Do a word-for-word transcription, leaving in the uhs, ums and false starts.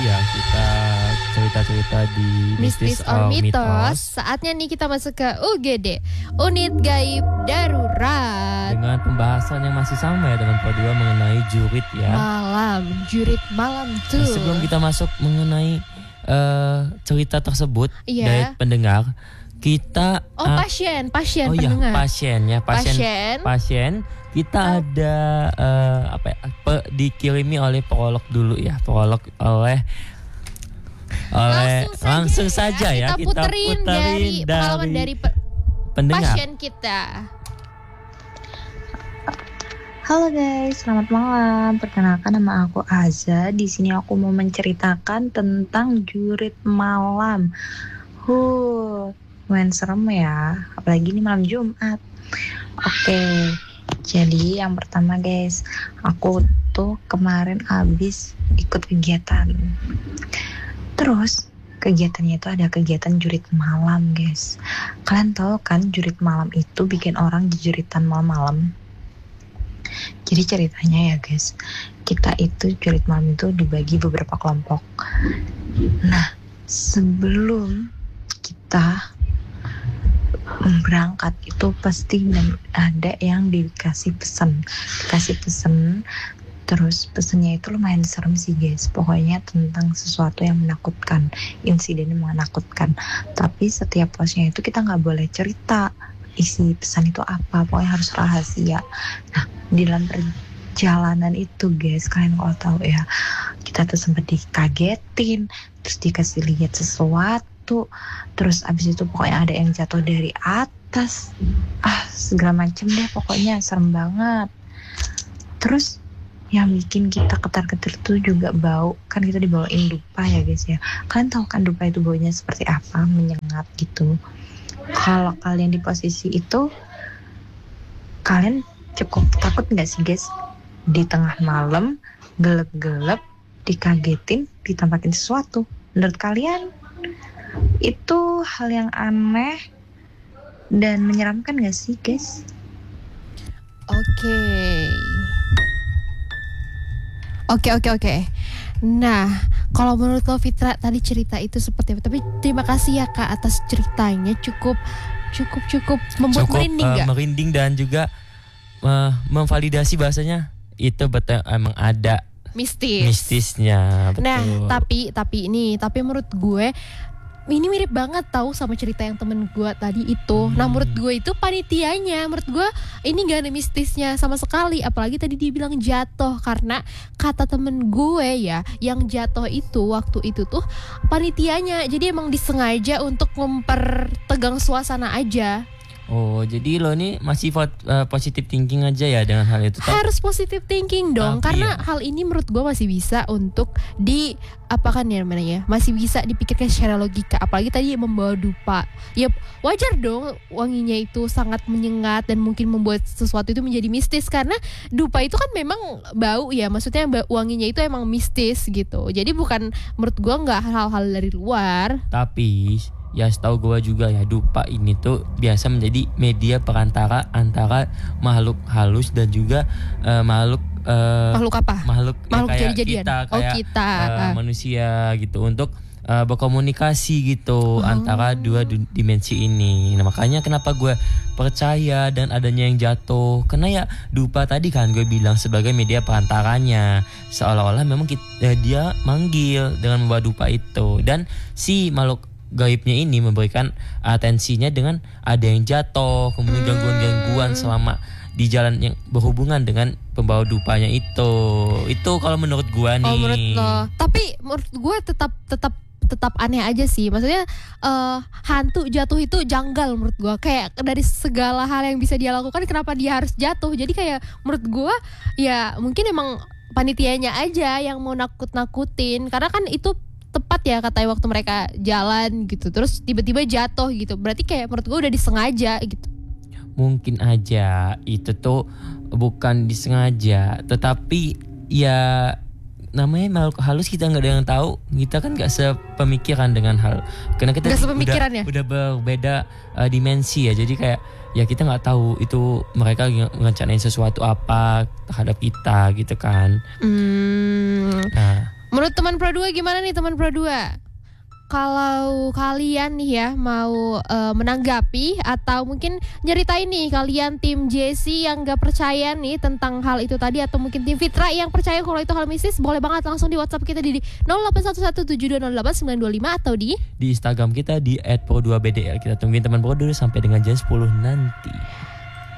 ya kita cerita-cerita di Mistis or Mitos. Saatnya nih kita masuk ke U G D, Unit Gaib Darurat. Dengan pembahasan yang masih sama ya dengan part dua mengenai jurit ya. Malam, jurit malam tuh. Nah, sebelum kita masuk mengenai uh, cerita tersebut iya. dari pendengar, kita Oh uh, pasien, pasien oh pendengar. iya, pasien ya, pasien. Pasien. Pasien. Kita ada uh, apa ya, pe, dikirimi oleh prolog dulu ya, prolog oleh oleh langsung saja, langsung saja ya, kita puterin, kita puterin dari, dari pengalaman dari pe, pendengar. Pasien kita. Halo guys, selamat malam. Perkenalkan, nama aku Aza. Di sini aku mau menceritakan tentang jurit malam. Huh, lumayan serem ya, apalagi ini malam Jumat. Oke. Jadi yang pertama guys, aku tuh kemarin habis ikut kegiatan. Terus kegiatannya itu ada kegiatan jurit malam guys. Kalian tahu kan jurit malam itu bikin orang jeritan malam-malam. Jadi ceritanya ya guys, kita itu jurit malam itu dibagi beberapa kelompok. Nah sebelum kita berangkat itu pasti ada yang dikasih pesan dikasih pesan terus pesannya itu lumayan serem sih guys, pokoknya tentang sesuatu yang menakutkan, insiden yang menakutkan. Tapi setiap posnya itu kita nggak boleh cerita isi pesan itu apa, pokoknya harus rahasia. Nah di dalam perjalanan itu guys, kalian kalau tahu ya, kita tuh sempat dikagetin, terus dikasih lihat sesuatu, terus abis itu pokoknya ada yang jatuh dari atas, ah segala macem deh, pokoknya serem banget. Terus yang bikin kita ketar-ketir tuh juga bau, kan kita dibawain dupa ya guys ya. Kalian tahu kan dupa itu baunya seperti apa, menyengat gitu. Kalau kalian di posisi itu, kalian cukup takut nggak sih guys? Di tengah malam, gelap-gelap, dikagetin, ditampakin sesuatu. Menurut kalian itu hal yang aneh dan menyeramkan gak sih guys? Oke okay. Oke okay, oke okay, oke okay. Nah kalau menurut lo Fitra tadi cerita itu seperti apa? Tapi terima kasih ya Kak atas ceritanya, cukup Cukup cukup membuat cukup, merinding uh, gak? Merinding dan juga uh, memvalidasi bahasanya itu betul emang ada mistis. Mistisnya, betul. Nah, tapi tapi ini, tapi menurut gue ini mirip banget tahu sama cerita yang temen gue tadi itu. Hmm. Nah, menurut gue itu panitianya, menurut gue ini gak ada mistisnya sama sekali. Apalagi tadi dia bilang jatuh, karena kata temen gue ya, yang jatuh itu waktu itu tuh panitianya. Jadi emang disengaja untuk mempertegang suasana aja. Oh, jadi lo nih masih uh, positive thinking aja ya dengan hal itu? Harus positive thinking dong, tapi karena ya, hal ini menurut gue masih bisa untuk di apa kan ya namanya, masih bisa dipikirkan secara logika. Apalagi tadi membawa dupa, ya wajar dong wanginya itu sangat menyengat dan mungkin membuat sesuatu itu menjadi mistis, karena dupa itu kan memang bau ya, maksudnya wanginya itu emang mistis gitu. Jadi bukan, menurut gue nggak hal-hal dari luar. Tapi ya setahu gue juga ya, dupa ini tuh biasa menjadi media perantara antara makhluk halus dan juga uh, makhluk uh, makhluk apa? Makhluk, makhluk ya, kayak jadi-jadian. kita, kayak oh, kita. Uh, manusia gitu, untuk uh, berkomunikasi gitu oh. antara dua dimensi ini. Nah makanya kenapa gue percaya dan adanya yang jatuh, karena ya dupa tadi kan gue bilang sebagai media perantaranya, seolah-olah memang kita, uh, dia manggil dengan membawa dupa itu, dan si makhluk gaibnya ini memberikan atensinya dengan ada yang jatuh, kemudian hmm. gangguan-gangguan selama di jalan yang berhubungan dengan pembawa dupanya itu. Itu kalau menurut gua nih. Oh, menurut lo. Tapi menurut gua tetap tetap tetap aneh aja sih. Maksudnya uh, hantu jatuh itu janggal menurut gua. Kayak dari segala hal yang bisa dia lakukan, kenapa dia harus jatuh? Jadi kayak menurut gua ya mungkin emang panitianya aja yang mau nakut-nakutin, karena kan itu tepat ya katanya waktu mereka jalan gitu, terus tiba-tiba jatuh gitu. Berarti kayak menurut gue udah disengaja gitu. Mungkin aja itu tuh bukan disengaja, tetapi ya namanya makhluk halus, kita nggak ada yang tahu, kita kan nggak sepemikiran dengan hal, karena kita udah, ya? udah berbeda uh, dimensi ya. Jadi kayak ya kita nggak tahu itu mereka ngerencanain sesuatu apa terhadap kita gitu kan. Hmm. Nah. Menurut teman Pro dua gimana nih teman Pro dua? Kalau kalian nih ya mau uh, menanggapi atau mungkin nyeritain nih kalian tim Jessie yang gak percaya nih tentang hal itu tadi, atau mungkin tim Fitra yang percaya kalau itu hal mistis, boleh banget langsung di WhatsApp kita di nol delapan satu satu tujuh dua nol delapan sembilan dua lima atau di di Instagram kita di et pro dua b d l. Kita tungguin teman Pro dua sampai dengan jam sepuluh nanti.